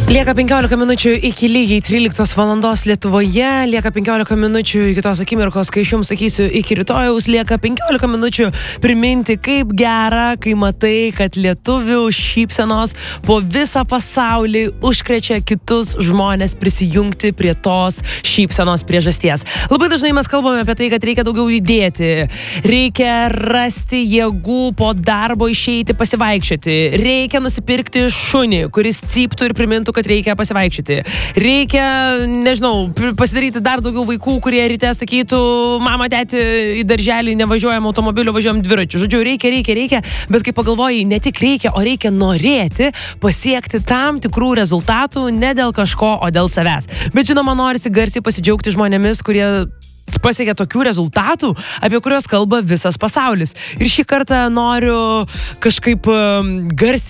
Lieka 15 minučių iki lygiai 13 valandos Lietuvoje, lieka 15 minučių iki tos akimirkos, kai aš jums sakysiu iki rytojaus, lieka 15 minučių priminti, kaip gera, kai matai, kad lietuvių šypsenos po visą pasaulį užkrečia kitus žmonės prisijungti prie tos šypsenos priežasties. Labai dažnai mes kalbame apie tai, kad reikia daugiau judėti, reikia rasti jėgų po darbo išeiti pasivaikščioti, reikia nusipirkti šunį, kuris cyptų ir primintų, kad reikia pasivaikščioti. Reikia, nežinau, pasidaryti dar daugiau vaikų, kurie ryte sakytų, mama, tėti, į darželį nevažiuojam automobiliu, važiuojam dviračiu. Žodžiu, reikia, bet kai pagalvoji, ne tik reikia, o reikia norėti pasiekti tam tikrų rezultatų ne dėl kažko, o dėl savęs. Bet žinoma, norisi garsiai pasidžiaugti žmonėmis, kurie pasiekia tokių rezultatų, apie kuriuos kalba visas pasaulis. Ir šį kartą noriu kažkaip garsiai